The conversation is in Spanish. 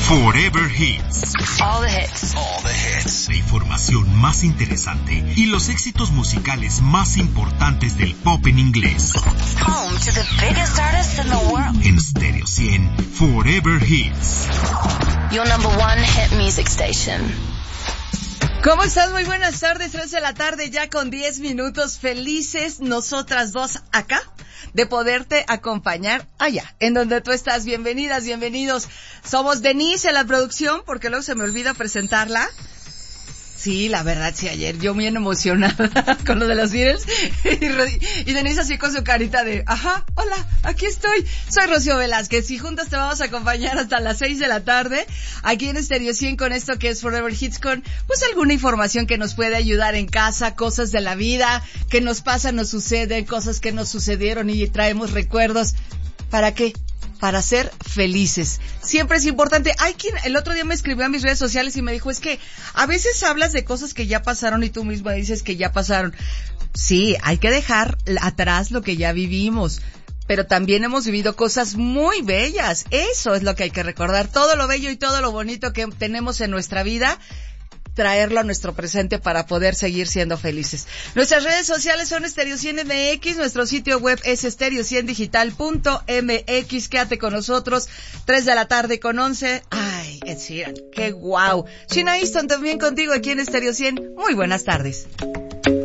Forever Hits. All the hits. All the hits. La información más interesante y los éxitos musicales más importantes del pop en inglés. Home to the biggest artists in the world. En Stereo 100, Forever Hits. Your number one hit music station. ¿Cómo estás? Muy buenas tardes, 3 de la tarde ya con 10 minutos. Felices nosotras dos acá de poderte acompañar allá, en donde tú estás. Bienvenidas, bienvenidos. Somos Denise en la producción, porque luego se me olvida presentarla. Sí, la verdad, sí, ayer yo bien emocionada con lo de los Beatles y Denise así con su carita de, ajá, hola, aquí estoy. Soy Rocío Velázquez y juntas te vamos a acompañar hasta las 6 de la tarde aquí en Stereo 100 con esto que es Forever Hits, con pues alguna información que nos puede ayudar en casa, cosas de la vida que nos pasan, nos suceden, cosas que nos sucedieron y traemos recuerdos. ¿Para qué? Para ser felices. Siempre es importante. Hay quien el otro día me escribió a mis redes sociales y me dijo, es que a veces hablas de cosas que ya pasaron y tú misma dices que ya pasaron. Sí, hay que dejar atrás lo que ya vivimos, pero también hemos vivido cosas muy bellas. Eso es lo que hay que recordar. Todo lo bello y todo lo bonito que tenemos en nuestra vida, traerlo a nuestro presente para poder seguir siendo felices. Nuestras redes sociales son Stereo 100 MX, nuestro sitio web es stereo100digital.mx. Quédate con nosotros, 3 de la tarde con 11. Ay, Ed Sheeran, qué guau. Sheena Easton también contigo aquí en Stereo 100. Muy buenas tardes.